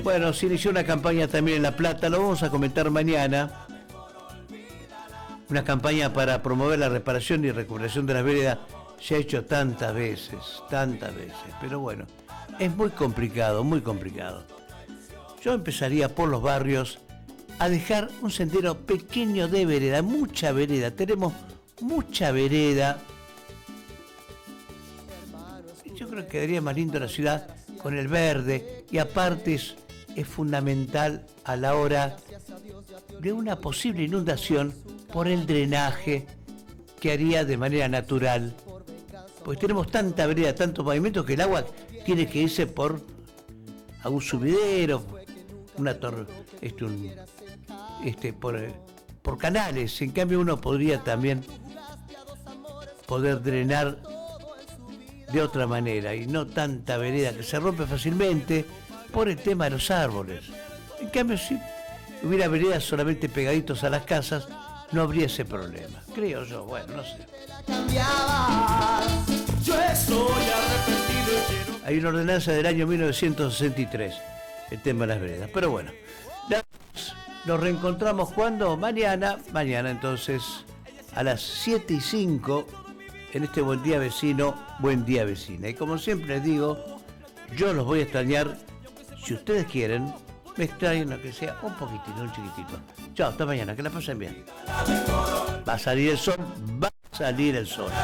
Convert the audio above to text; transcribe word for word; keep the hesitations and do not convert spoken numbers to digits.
Bueno, se inició una campaña también en La Plata, lo vamos a comentar mañana. Una campaña para promover la reparación y recuperación de las veredas. Se ha hecho tantas veces, tantas veces, pero bueno, es muy complicado, muy complicado. Yo empezaría por los barrios a dejar un sendero pequeño de vereda, mucha vereda, tenemos mucha vereda. Yo creo que quedaría más lindo la ciudad con el verde y aparte es, es fundamental a la hora de una posible inundación por el drenaje que haría de manera natural. Pues tenemos tanta vereda, tantos pavimentos que el agua tiene que irse por algún subidero, una torre, este, un, este, por, por canales. En cambio uno podría también poder drenar de otra manera y no tanta vereda que se rompe fácilmente por el tema de los árboles. En cambio, si hubiera veredas solamente pegaditos a las casas, no habría ese problema. Creo yo, bueno, no sé. Hay una ordenanza del año mil novecientos sesenta y tres, el tema de las veredas. Pero bueno, nos reencontramos cuando mañana, mañana entonces a las siete y cinco en este Buen Día Vecino, Buen Día Vecina. Y como siempre les digo, yo los voy a extrañar. Si ustedes quieren, me extrañan aunque sea un poquitito, un chiquitito. Chao, hasta mañana, que la pasen bien. Va a salir el sol, va a salir el sol.